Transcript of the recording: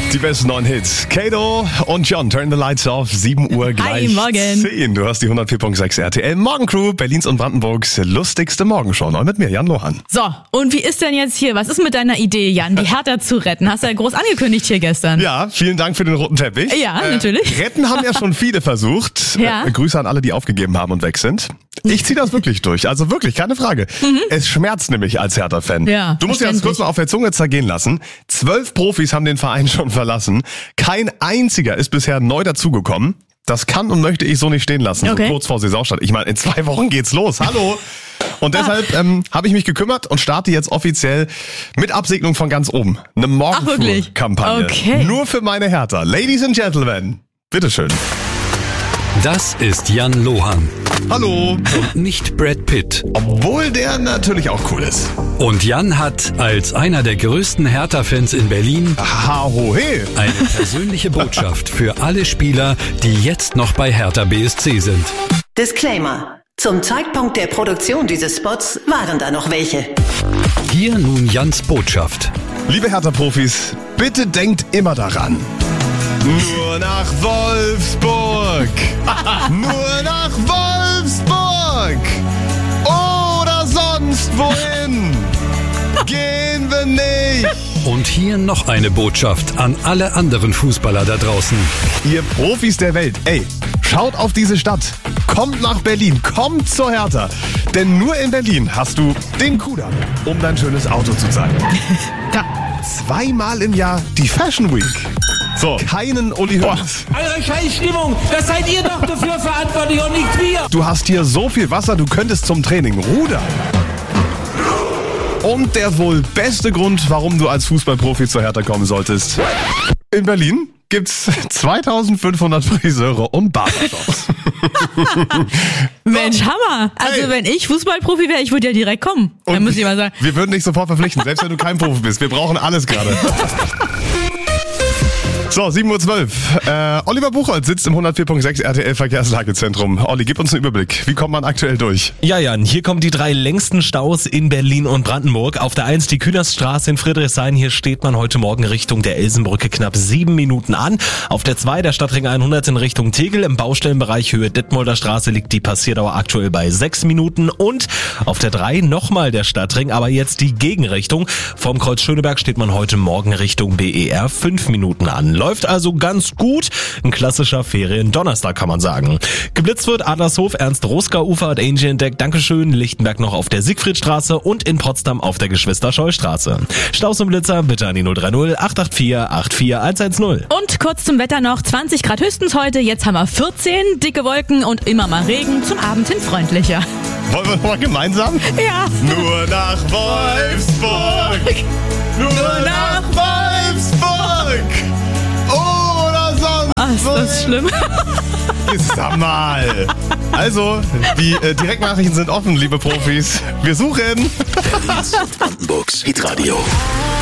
Die besten 9 Hits. Kato und John, Turn the Lights Off, 7 Uhr gleich. Hi, morgen. 10. Du hast die 104.6 RTL Morgencrew, Berlins und Brandenburgs lustigste Morgenshow. Neu mit mir, Jan Lohan. So, und wie ist denn jetzt hier? Was ist mit deiner Idee, Jan, die Hertha zu retten? Hast du ja groß angekündigt hier gestern. Ja, vielen Dank für den roten Teppich. Ja, natürlich. Retten haben ja schon viele versucht. Ja. Grüße an alle, die aufgegeben haben und weg sind. Ich ziehe das wirklich durch. Also wirklich, keine Frage. Es schmerzt nämlich als Hertha-Fan. Ja, Du musst dir das kurz mal auf der Zunge zergehen lassen. 12 Profis haben den Verein schon verlassen. Kein einziger ist bisher neu dazugekommen. Das kann und möchte ich so nicht stehen lassen, Okay. so kurz vor Saisonstart. Ich meine, in 2 Wochen geht's los. Hallo! Und deshalb habe ich mich gekümmert und starte jetzt offiziell mit Absegnung von ganz oben. Eine wirklich? Morgenflur-Kampagne. Okay. Nur für meine Hertha. Ladies and Gentlemen, bitteschön. Das ist Jan Lohan. Hallo! Nicht Brad Pitt. Obwohl der natürlich auch cool ist. Und Jan hat als einer der größten Hertha-Fans in Berlin Hahohe! eine persönliche Botschaft für alle Spieler, die jetzt noch bei Hertha BSC sind. Disclaimer. Zum Zeitpunkt der Produktion dieses Spots waren da noch welche. Hier nun Jans Botschaft. Liebe Hertha-Profis, bitte denkt immer daran. Nur nach Wolfsburg! Nur nach Wolfsburg! Oder sonst wohin! Gehen wir nicht! Und hier noch eine Botschaft an alle anderen Fußballer da draußen. Ihr Profis der Welt, ey, schaut auf diese Stadt. Kommt nach Berlin, kommt zur Hertha. Denn nur in Berlin hast du den Kudamm, um dein schönes Auto zu zeigen. Ja. 2-mal im Jahr die Fashion Week. So, keinen Uli Hoeneß. Eure Scheißstimmung, das seid ihr doch dafür verantwortlich und nicht wir. Du hast hier so viel Wasser, du könntest zum Training rudern. Und der wohl beste Grund, warum du als Fußballprofi zur Hertha kommen solltest. In Berlin gibt's 2500 Friseure und Barbershops. Mensch, Hammer. Also Hey. wenn ich Fußballprofi wäre, ich würde ja direkt kommen. Dann muss ich mal sagen. Wir würden dich sofort verpflichten, selbst wenn du kein Profi bist. Wir brauchen alles gerade. So, 7.12 Uhr. Oliver Buchholz sitzt im 104.6 RTL Verkehrslagezentrum. Olli, gib uns einen Überblick. Wie kommt man aktuell durch? Ja, Jan, hier kommen die 3 längsten Staus in Berlin und Brandenburg. Auf der 1 die Kühnerstraße in Friedrichshain. Hier steht man heute Morgen Richtung der Elsenbrücke knapp 7 Minuten an. Auf der 2 der Stadtring 100 in Richtung Tegel. Im Baustellenbereich Höhe Detmolder Straße liegt die Passierdauer aktuell bei 6 Minuten. Und auf der 3 nochmal der Stadtring, aber jetzt die Gegenrichtung. Vom Kreuz Schöneberg steht man heute Morgen Richtung BER 5 Minuten an. Läuft also ganz gut. Ein klassischer Ferien-Donnerstag, kann man sagen. Geblitzt wird Adlershof, Ernst-Roska-Ufer hat Angie entdeckt. Dankeschön. Lichtenberg noch auf der Siegfriedstraße und in Potsdam auf der Geschwister-Scholl-Straße. Staus und Blitzer bitte an die 030 884 84110. Und kurz zum Wetter noch, 20 Grad höchstens heute, jetzt haben wir 14, dicke Wolken und immer mal Regen, zum Abend hin freundlicher. Wollen wir nochmal gemeinsam? Ja. Nur nach Wolfsburg! Nur nach Wolfsburg! Oder sonst Ach, ist das schlimm? Sag mal. Also, die Direktnachrichten sind offen, liebe Profis. Wir suchen. Berlins und Brandenburgs Hitradio.